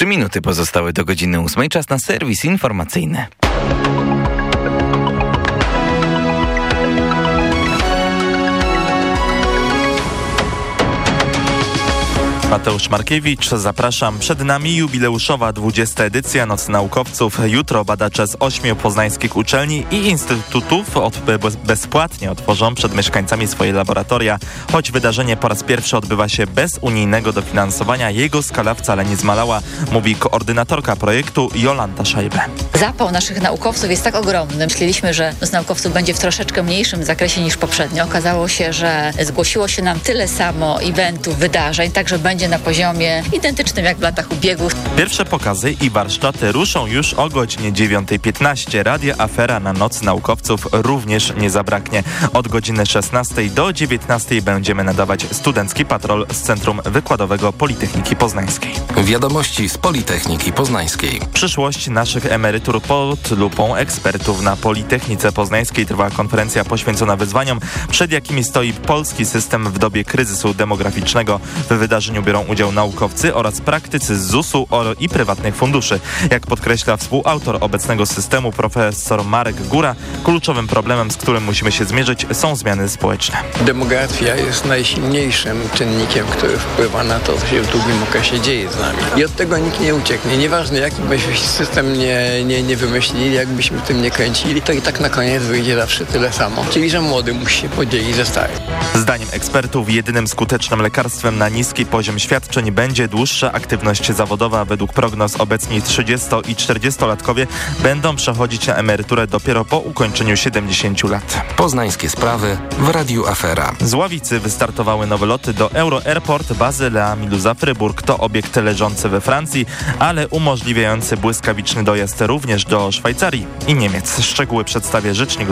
3 minuty pozostały do godziny 8. Czas na serwis informacyjny. Mateusz Markiewicz, zapraszam. Przed nami jubileuszowa 20. edycja Nocy Naukowców. Jutro badacze z 8 poznańskich uczelni i instytutów bezpłatnie otworzą przed mieszkańcami swoje laboratoria. Choć wydarzenie po raz pierwszy odbywa się bez unijnego dofinansowania, jego skala wcale nie zmalała, mówi koordynatorka projektu Jolanta Szajbe. Zapał naszych naukowców jest tak ogromny. Myśleliśmy, że Noc Naukowców będzie w troszeczkę mniejszym zakresie niż poprzednio. Okazało się, że zgłosiło się nam tyle samo eventów, wydarzeń, także będzie na poziomie identycznym jak w latach ubiegłych. Pierwsze pokazy i warsztaty ruszą już o godzinie 9:15. Radia Afera na Noc Naukowców również nie zabraknie. Od godziny 16 do 19 będziemy nadawać Studencki Patrol z Centrum Wykładowego Politechniki Poznańskiej. Wiadomości z Politechniki Poznańskiej. Przyszłość naszych emerytur pod lupą ekspertów. Na Politechnice Poznańskiej trwa konferencja poświęcona wyzwaniom, przed jakimi stoi polski system w dobie kryzysu demograficznego. W wydarzeniu biorą udział naukowcy oraz praktycy z ZUS-u i prywatnych funduszy. Jak podkreśla współautor obecnego systemu profesor Marek Góra, kluczowym problemem, z którym musimy się zmierzyć, są zmiany społeczne. Demografia jest najsilniejszym czynnikiem, który wpływa na to, co się w długim okresie dzieje z nami. I od tego nikt nie ucieknie. Nieważne, jaki byśmy system nie wymyślili, jakbyśmy tym nie kręcili, to i tak na koniec wyjdzie zawsze tyle samo. Czyli, że młody musi się podzielić ze starym. Zdaniem ekspertów jedynym skutecznym lekarstwem na niski poziom świadczeń będzie dłuższa aktywność zawodowa. Według prognoz obecni 30- i 40-latkowie będą przechodzić na emeryturę dopiero po ukończeniu 70 lat. Poznańskie sprawy w Radiu Afera. Z Ławicy wystartowały nowe loty do Euro Airport bazy La Miluza Fryburg. To obiekt leżący we Francji, ale umożliwiający błyskawiczny dojazd również do Szwajcarii i Niemiec. Szczegóły przedstawia rzecznik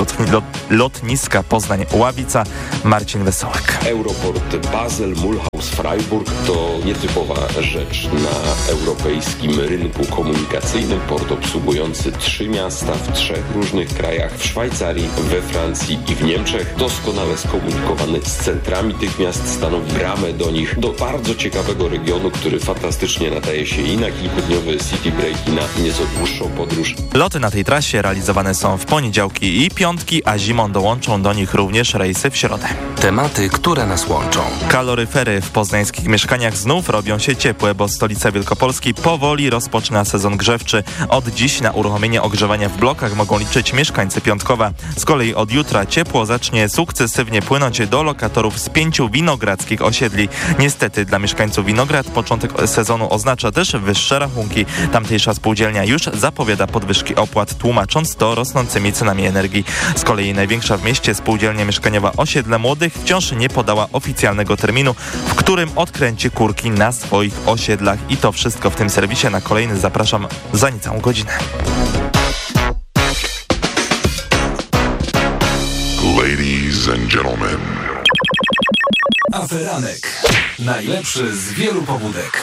lotniska Poznań-Ławica Marcin Wesołek. Europort Basel-Mulhouse-Freiburg to nietypowa rzecz na europejskim rynku komunikacyjnym. Port obsługujący 3 miasta w 3 różnych krajach, w Szwajcarii, we Francji i w Niemczech. Doskonale skomunikowany z centrami tych miast, stanowi bramę do nich, do bardzo ciekawego regionu, który fantastycznie nadaje się i na kilkudniowy city break, i na nieco dłuższą podróż. Loty na tej trasie realizowane są w poniedziałki i piątki, a zimą dołączą do nich również rejsy w środę. Tematy, które nas łączą. Kaloryfery w poznańskich mieszkaniach znów robią się ciepłe, bo stolica Wielkopolski powoli rozpoczyna sezon grzewczy. Od dziś na uruchomienie ogrzewania w blokach mogą liczyć mieszkańcy Piątkowa. Z kolei od jutra ciepło zacznie sukcesywnie płynąć do lokatorów z 5 winogrodzkich osiedli. Niestety dla mieszkańców Winograd początek sezonu oznacza też wyższe rachunki. Tamtejsza spółdzielnia już zapowiada podwyżki opłat, tłumacząc to rosnącymi cenami energii. Z kolei największa w mieście spółdzielnia mieszkaniowa Osiedle Młodych wciąż nie podała oficjalnego terminu, w którym odkręci kurki na swoich osiedlach. I to wszystko w tym serwisie. Na kolejny zapraszam za niecałą godzinę. Ladies and gentlemen. Aferanek. Najlepszy z wielu pobudek.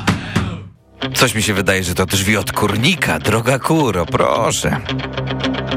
Coś mi się wydaje, że to drzwi od kurnika. Droga kuro, proszę.